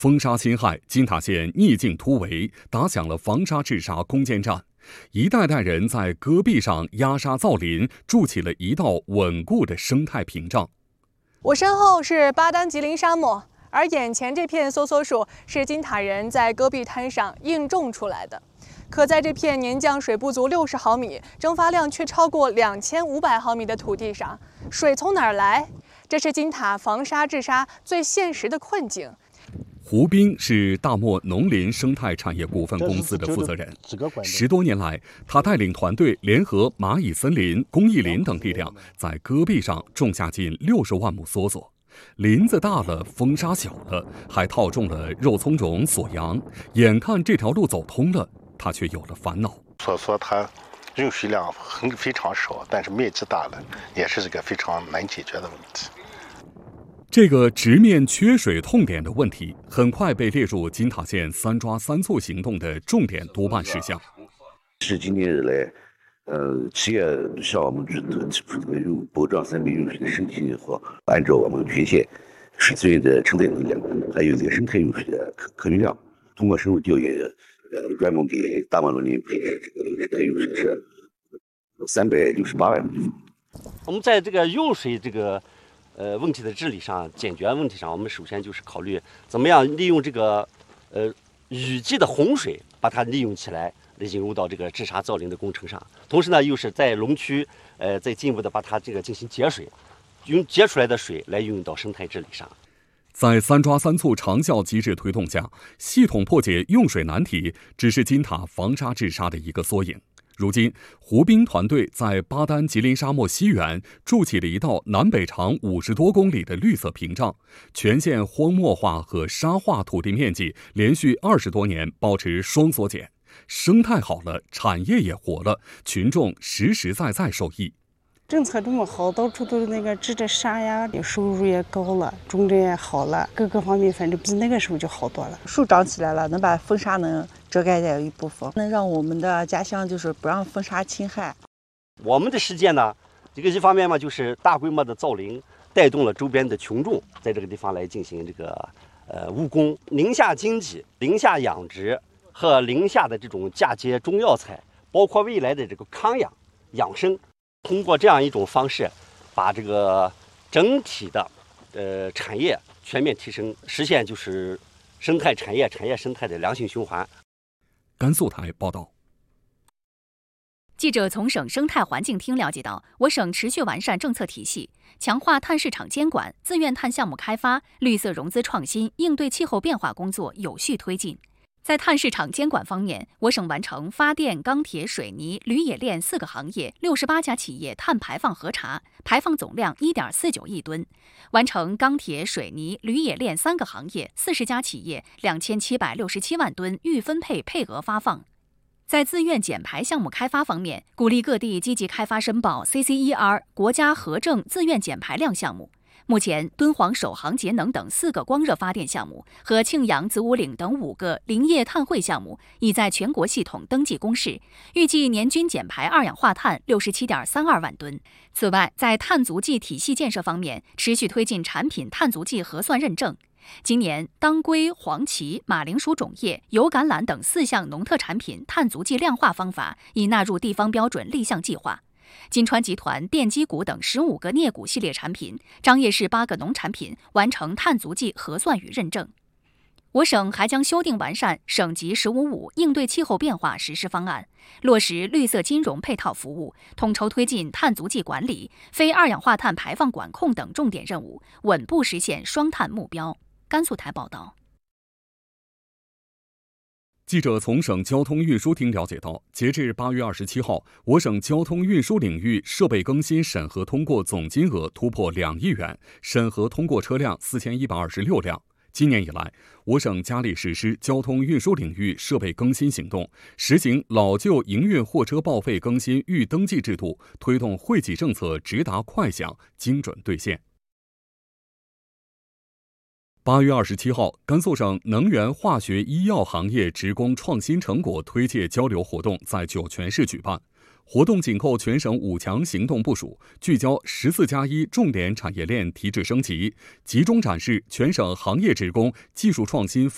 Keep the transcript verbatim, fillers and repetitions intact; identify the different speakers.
Speaker 1: 风沙侵害，金塔县逆境突围，打响了防沙治沙攻坚战。一代代人在戈壁上压沙造林，筑起了一道稳固的生态屏障。
Speaker 2: 我身后是巴丹吉林沙漠，而眼前这片梭梭树是金塔人在戈壁滩上硬种出来的。可在这片年降水不足六十毫米、蒸发量却超过两千五百毫米的土地上，水从哪儿来？这是金塔防沙治沙最现实的困境。
Speaker 1: 胡斌是大漠农林生态产业股份公司的负责人。十多年来，他带领团队联合蚂蚁森林、公益林等力量，在戈壁上种下近六十万亩梭梭。林子大了，风沙小了，还套种了肉苁蓉、锁阳。眼看这条路走通了，他却有了烦恼。
Speaker 3: 梭梭它用水量很非常少，但是面积大了，也是这个非常难解决的问题。
Speaker 1: 这个直面缺水痛点的问题，很快被列入金塔县三抓三促行动的重点督办事项。
Speaker 4: 是今年以来，呃，企业向我们提出这个用保障三倍用水的申请后，按照我们全县水资源的承载能量，还有这个生态用水的可可用量，通过深入调研，呃，专门给大漠农林配置这个生态用水是三百六十八万亩。
Speaker 5: 我们在这个用水这个。呃，问题的治理上、解决问题上，我们首先就是考虑怎么样利用这个呃雨季的洪水，把它利用起来，引入到这个治沙造林的工程上。同时呢，又是在龙区呃再进一步的把它这个进行节水，用节出来的水来运用到生态治理上。
Speaker 1: 在三抓三促长效机制推动下，系统破解用水难题，只是金塔防沙治沙的一个缩影。如今，胡斌团队在巴丹吉林沙漠西缘筑起了一道南北长五十多公里的绿色屏障，全县荒漠化和沙化土地面积连续二十多年保持双缩减，生态好了，产业也活了，群众实实在在受益。
Speaker 6: 政策这么好，到处都是那个治这沙呀，收入也高了，种植也好了，各个方面反正比那个时候就好多了。
Speaker 7: 树长起来了，能把风沙能遮盖掉一部分，能让我们的家乡就是不让风沙侵害。
Speaker 5: 我们的实践呢，这个一方面嘛，就是大规模的造林，带动了周边的群众在这个地方来进行这个呃务工，林下经济、林下养殖和林下的这种嫁接中药材，包括未来的这个康养养生。通过这样一种方式，把这个整体的呃产业全面提升，实现就是生态产业、产业生态的良性循环。
Speaker 1: 甘肃台报道。
Speaker 8: 记者从省生态环境厅了解到，我省持续完善政策体系，强化碳市场监管、自愿碳项目开发、绿色融资创新，应对气候变化工作有序推进。在碳市场监管方面，我省完成发电、钢铁、水泥、铝冶炼四个行业六十八家企业碳排放核查，排放总量 一点四九亿吨；完成钢铁、水泥、铝冶炼三个行业四十家企业两千七百六十七万吨预分配配额发放。在自愿减排项目开发方面，鼓励各地积极开发申报 C C E R 国家核证自愿减排量项目。目前，敦煌首航节能等四个光热发电项目和庆阳子午岭等五个林业碳汇项目已在全国系统登记公示，预计年均减排二氧化碳六十七点三二万吨。此外，在碳足迹体系建设方面，持续推进产品碳足迹核算认证。今年，当归、黄芪、马铃薯种叶、油橄榄等四项农特产品碳足迹量化方法已纳入地方标准立项计划。金川集团电机股等十五个镍钴系列产品，张掖市八个农产品完成碳足迹核算与认证。我省还将修订完善省级“十五五”应对气候变化实施方案，落实绿色金融配套服务，统筹推进碳足迹管理、非二氧化碳排放管控等重点任务，稳步实现双碳目标。甘肃台报道。
Speaker 1: 记者从省交通运输厅了解到，截至八月二十七号，我省交通运输领域设备更新审核通过总金额突破两亿元，审核通过车辆四千一百二十六辆。今年以来，我省加力实施交通运输领域设备更新行动，实行老旧营运货车报废更新预登记制度，推动惠企政策直达快响、精准兑现。八月二十七号，甘肃省能源化学医药行业职工创新成果推介交流活动在酒泉市举办。活动紧扣全省五强行动部署，聚焦十四加一重点产业链提质升级，集中展示全省行业职工技术创新